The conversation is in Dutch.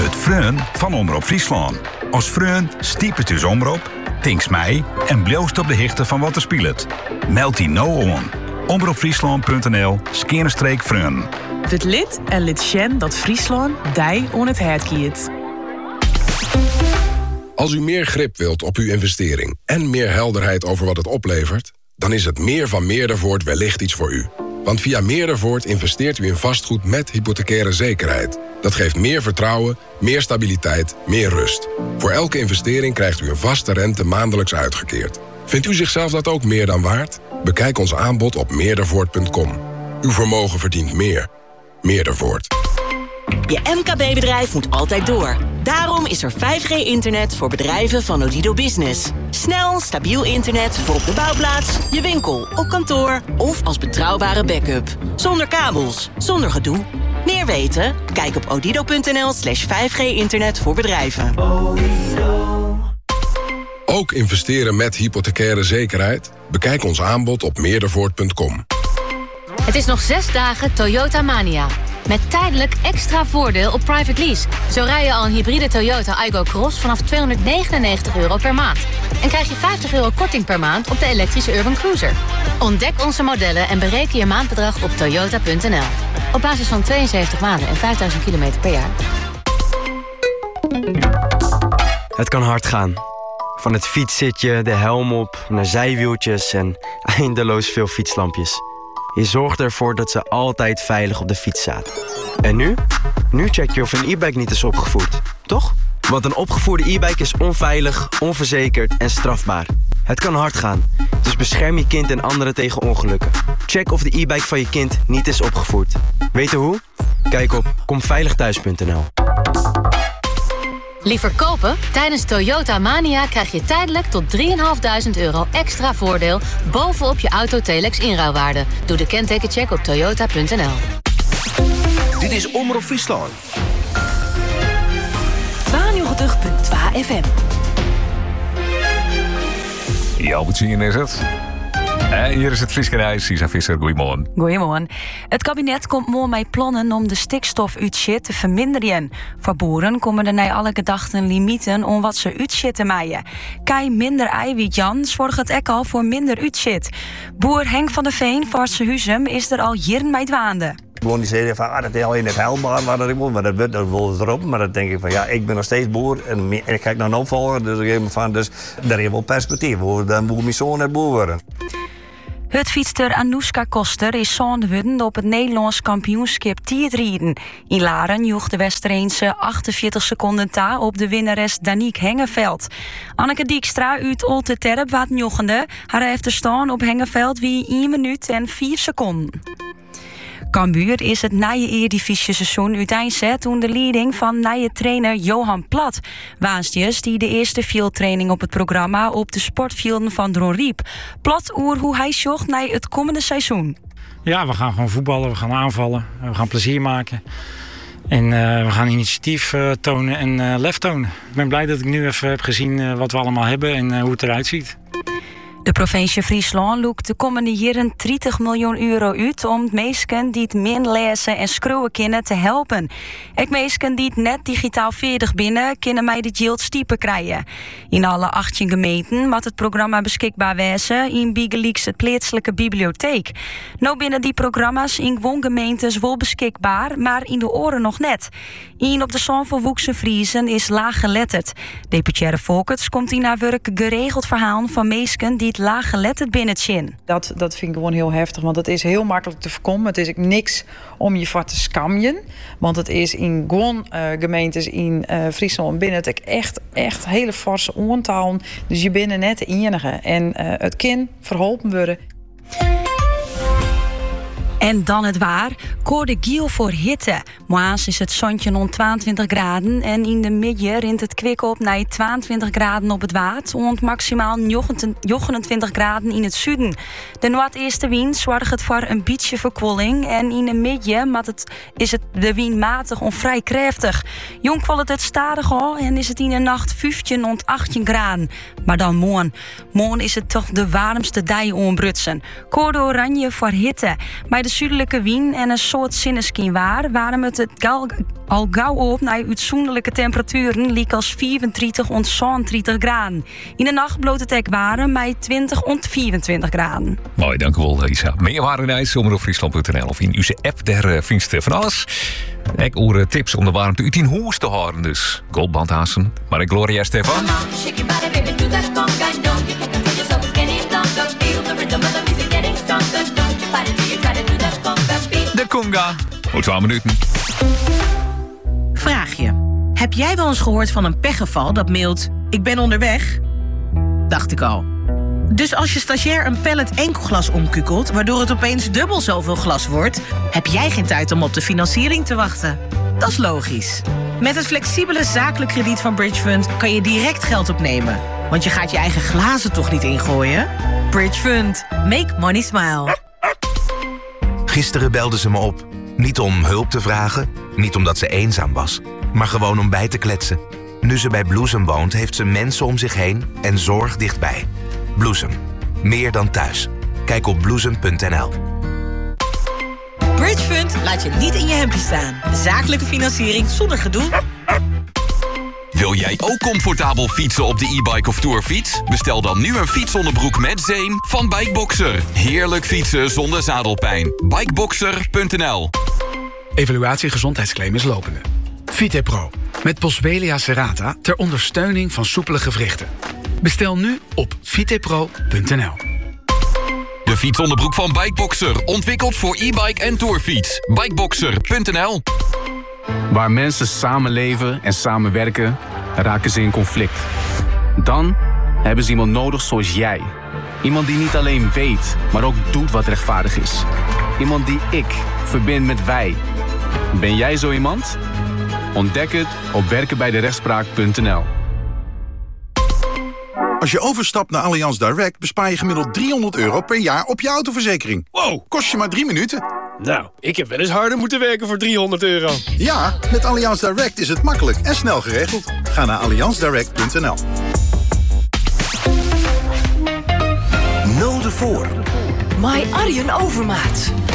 Het Freun van Omroep Friesland. Als Freun stiepet uw omroep, tinks mij en bloost op de hichte van wat er speelt. Meld die nou aan. omroepfriesland.nl/Freun. Het lid en lid Sjen dat Friesland dij on het hert kiet. Als u meer grip wilt op uw investering en meer helderheid over wat het oplevert, dan is het meer van Meerdervoort wellicht iets voor u. Want via Meerdervoort investeert u in vastgoed met hypothecaire zekerheid. Dat geeft meer vertrouwen, meer stabiliteit, meer rust. Voor elke investering krijgt u een vaste rente maandelijks uitgekeerd. Vindt u zichzelf dat ook meer dan waard? Bekijk ons aanbod op meerdervoort.com. Uw vermogen verdient meer. Meerdervoort. Je MKB-bedrijf moet altijd door. Daarom is er 5G-internet voor bedrijven van Odido Business. Snel, stabiel internet voor op de bouwplaats, je winkel, op kantoor of als betrouwbare backup. Zonder kabels, zonder gedoe. Meer weten? Kijk op odido.nl/5G-internet voor bedrijven. Ook investeren met hypothecaire zekerheid? Bekijk ons aanbod op meerdervoort.com. Het is nog 6 dagen Toyota Mania. Met tijdelijk extra voordeel op private lease. Zo rij je al een hybride Toyota Aygo Cross vanaf €299 per maand. En krijg je €50 korting per maand op de elektrische Urban Cruiser. Ontdek onze modellen en bereken je maandbedrag op toyota.nl. Op basis van 72 maanden en 5000 kilometer per jaar. Het kan hard gaan. Van het fietszitje, de helm op, naar zijwieltjes en eindeloos veel fietslampjes. Je zorgt ervoor dat ze altijd veilig op de fiets zaten. En nu? Nu check je of een e-bike niet is opgevoerd, toch? Want een opgevoerde e-bike is onveilig, onverzekerd en strafbaar. Het kan hard gaan, dus bescherm je kind en anderen tegen ongelukken. Check of de e-bike van je kind niet is opgevoerd. Weten hoe? Kijk op komveiligthuis.nl. Liever kopen? Tijdens Toyota Mania krijg je tijdelijk tot €3.500 extra voordeel bovenop je Auto-Telex inruilwaarde. Doe de kentekencheck op toyota.nl. Dit is Omroep Friesland. 92.2 FM. Ja, wat zien is het? Hier is het Frieskenhuis. Isa Visser, goedemorgen. Goedemorgen. Het kabinet komt morgen met plannen om de stikstofuitstoot te verminderen. Voor boeren komen er naar alle gedachten limieten om wat ze uitzitten maaien. Kei minder eiwit Jan zorgt het ook al voor minder uitzit. Boer Henk van der Veen van Huizum is er al jaren mee dwaande. Gewoon die zeggen van, dat is al in het haalbaar, maar dat wil erop. Maar dan denk ik van, ja, ik ben nog steeds boer en ik ga nog een opvolger. Dus ik denk van, dus daar is wel perspectief. Dan moet mijn zoon net boer worden. Het fietster Anoushka Koster is zo'n op het Nederlands kampioenschap tijdrijden. In Laren joeg de Westereense 48 seconden ta op de winnares Danique Hengeveld. Anneke Dijkstra uit Olte Terp wat jochende. Haar heeft er staan op Hengeveld wie 1 minuut en 4 seconden. Cambuur is het nieuwe Eredivisie-seizoen uiteenzet onder leiding van nieuwe trainer Johan Plat. Waasjes die de eerste fieldtraining op het programma op de sportvelden van Dronriep. Plat oer hoe hij zocht naar het komende seizoen. Ja, we gaan gewoon voetballen, we gaan aanvallen, we gaan plezier maken. En we gaan initiatief tonen en lef tonen. Ik ben blij dat ik nu even heb gezien wat we allemaal hebben en hoe het eruit ziet. De provincie Friesland loekt de komende jaren €30 miljoen uit om mensen die het min lezen en schreeuwen kunnen te helpen. Ik mensen die het net digitaal veerdig binnen, kunnen mij de yield stiepen krijgen. In alle 18 gemeenten moet het programma beschikbaar wezen in Biegelieks het plaatselijke bibliotheek. Nou binnen die programma's in woongemeentes wel beschikbaar, maar in de oren nog net. In op de zoon van Woekse Friesen is laag geletterd. Deputaire Volkers komt in haar werk geregeld verhaal van mensen die het laag geletterd binnenzien. Dat vind ik gewoon heel heftig, want het is heel makkelijk te voorkomen. Het is ook niks om je voor te scammen. Want het is in gewoon gemeentes in Friesland binnen het echt hele forse ontalen. Dus je bent net de enige. En het kan verholpen worden. En dan het waar. Code giel voor hitte. Maas is het zonnetje rond 22 graden. En in de middag rint het kwik op naar 22 graden op het water. Rond maximaal 29 graden in het zuiden. De noordeeste wind zorgt het voor een beetje verkoeling. En in de middag is de wind matig en vrij krachtig. Jong valt het stadig al. En is het in de nacht 15 rond 18 graden. Maar dan morgen. Morgen is het toch de warmste dag onbrutsen. Code oranje voor hitte. Maar de zuidelijke wien en een soort sinneskin waren het al gauw op naar uitzonderlijke temperaturen, liek als 34 tot 36 graden. In de nacht bloot het ek warm bij 20 tot 24 graden. Mooi, dank u wel, Lisa. Meer waarheid omroepfriesland.nl of in uw app, daar vindt van alles. Ik hoor tips om de warmte uit in huis te houden, dus goldbandhazen. Maar ik Gloria Stefan. De conga. Voor 12 minuten. Vraag je. Heb jij wel eens gehoord van een pechgeval dat mailt... Ik ben onderweg? Dacht ik al. Dus als je stagiair een pallet enkelglas omkukelt... waardoor het opeens dubbel zoveel glas wordt... heb jij geen tijd om op de financiering te wachten. Dat is logisch. Met het flexibele zakelijk krediet van Bridgefund... kan je direct geld opnemen. Want je gaat je eigen glazen toch niet ingooien? Bridgefund. Make money smile. Gisteren belde ze me op. Niet om hulp te vragen, niet omdat ze eenzaam was... maar gewoon om bij te kletsen. Nu ze bij Bloesem woont, heeft ze mensen om zich heen en zorg dichtbij. Bloesem. Meer dan thuis. Kijk op bloesem.nl. Bridgefund laat je niet in je hempje staan. Zakelijke financiering zonder gedoe. Wil jij ook comfortabel fietsen op de e-bike of tourfiets? Bestel dan nu een fietsonderbroek met zeem van Bikeboxer. Heerlijk fietsen zonder zadelpijn. Bikeboxer.nl. Evaluatie gezondheidsclaim is lopende. VitePro. Met Boswellia serrata ter ondersteuning van soepele gewrichten. Bestel nu op vitepro.nl. De fietsonderbroek van Bikeboxer. Ontwikkeld voor e-bike en tourfiets. Bikeboxer.nl. Waar mensen samenleven en samenwerken, raken ze in conflict. Dan hebben ze iemand nodig zoals jij. Iemand die niet alleen weet, maar ook doet wat rechtvaardig is. Iemand die ik verbind met wij. Ben jij zo iemand? Ontdek het op werkenbijderechtspraak.nl. Als je overstapt naar Allianz Direct bespaar je gemiddeld €300 per jaar op je autoverzekering. Wow, kost je maar 3 minuten. Nou, ik heb wel eens harder moeten werken voor €300. Ja, met Allianz Direct is het makkelijk en snel geregeld. Ga naar allianzdirect.nl. Noden voor. My Arjen Overmaat.